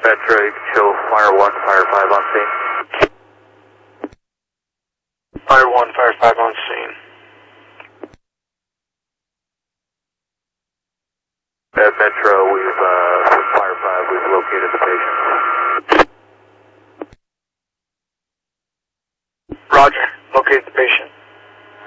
Metro, you can show Fire 1, Fire 5 on scene. Fire 1, Fire 5 on scene. Metro,